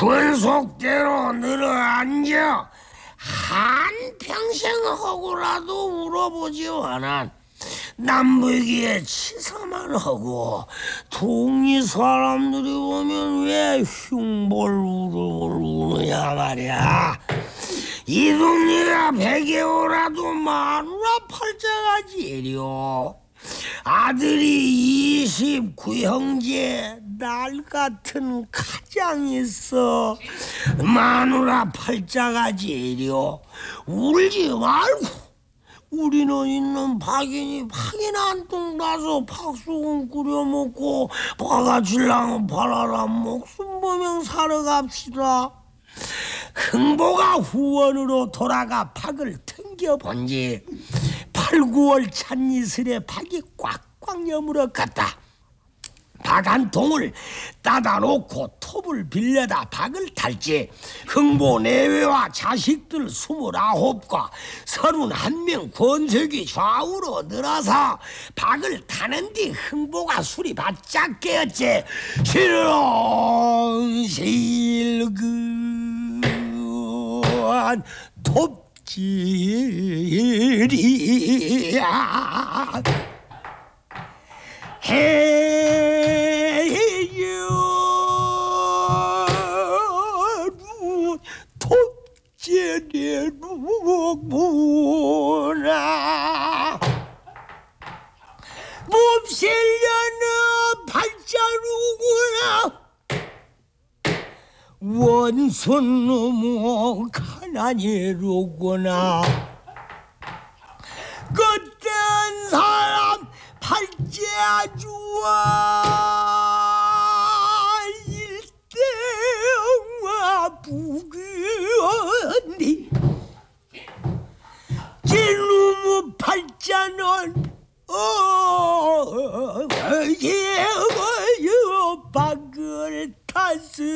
군속대로 늘어앉아 한평생 하고라도 울어보지만은 남보기에 치사만 하고 동리 사람들이 보면 왜 흉볼 우느냐 말이야. 이 동리가 100개월라도 마누라 팔자가지려. 아들이 29형제 날 같은 가장 있어. 마누라 팔자가지려. 울지 말고 우리는 있는 박인 한 통 나서 박수건 끓여 먹고 바가질랑은 팔아라 목숨 보면 살아갑시다. 흥보가 후원으로 돌아가 박을 튕겨본지 8, 9월 찬이슬에 박이 꽉꽉 여물어갔다. 박 한 통을 따다 놓고 톱을 빌려다 박을 탈지 흥보 내외와 자식들 29과 31명 권색이 좌우로 늘어서 박을 타는 뒤 흥보가 술이 바짝 깨었지. 실근실근 톱질이야 해유 톱질이로구나. 몹실려는 팔자루구나. 원손 너무 가난이로구나. 그땐 사람 팔자 주와 일대와 부귀언니 찔루무 팔자는 박을 탔으